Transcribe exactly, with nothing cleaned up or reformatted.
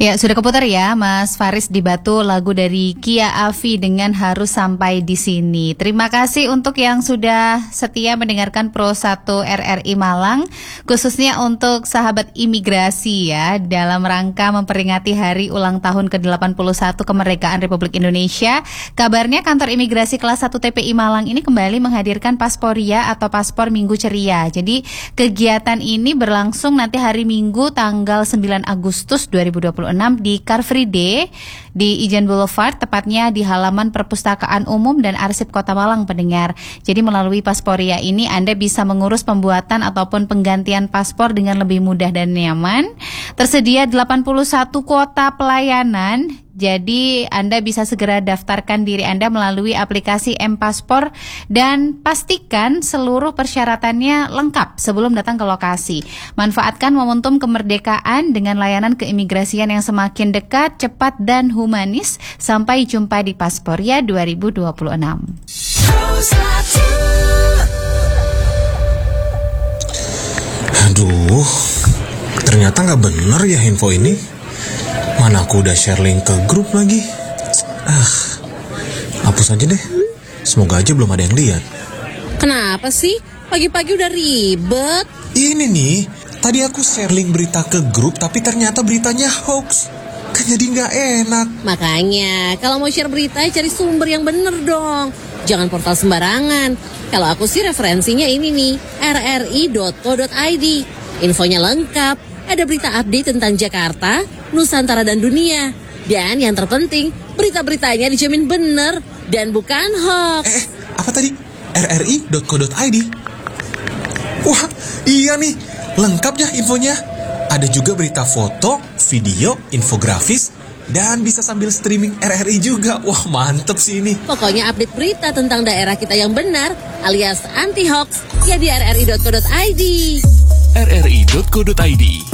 Ya, sudah keputar ya Mas Faris di Batu, lagu dari Kia Avi dengan Harus Sampai di Sini. Terima kasih untuk yang sudah setia mendengarkan Pro satu R R I Malang, khususnya untuk sahabat imigrasi ya, dalam rangka memperingati hari ulang tahun ke delapan puluh satu kemerdekaan Republik Indonesia. Kabarnya kantor imigrasi kelas satu T P I Malang ini kembali menghadirkan Pasporia atau Paspor Minggu Ceria. Jadi kegiatan ini berlangsung nanti hari Minggu tanggal sembilan Agustus dua ribu dua puluh enam di Car Free Day di Ijen Boulevard, tepatnya di halaman Perpustakaan Umum dan Arsip Kota Malang, pendengar. Jadi melalui Pasporia ini Anda bisa mengurus pembuatan ataupun penggantian paspor dengan lebih mudah dan nyaman. Tersedia delapan puluh satu kuota pelayanan. Jadi Anda bisa segera daftarkan diri Anda melalui aplikasi M-Paspor dan pastikan seluruh persyaratannya lengkap sebelum datang ke lokasi. Manfaatkan momentum kemerdekaan dengan layanan keimigrasian yang semakin dekat, cepat, dan humanis. Sampai jumpa di Pasporia dua ribu dua puluh enam. Aduh, ternyata nggak bener ya info ini. Mana aku udah share link ke grup lagi. Ah, hapus aja deh. Semoga aja belum ada yang lihat. Kenapa sih? Pagi-pagi udah ribet. Ini nih, tadi aku share link berita ke grup, tapi ternyata beritanya hoax. Kan jadi nggak enak. Makanya, kalau mau share berita, cari sumber yang bener dong. Jangan portal sembarangan. Kalau aku sih referensinya ini nih, r r i dot co dot i d. Infonya lengkap. Ada berita update tentang Jakarta, Nusantara, dan dunia. Dan yang terpenting, berita-beritanya dijamin bener dan bukan hoax. Eh, apa tadi? r r i dot co dot i d. Wah, iya nih, lengkap ya infonya. Ada juga berita foto, video, infografis, dan bisa sambil streaming R R I juga. Wah, mantep sih ini. Pokoknya update berita tentang daerah kita yang benar, alias anti-hoax, ya di r r i dot co dot i d. r r i dot co dot i d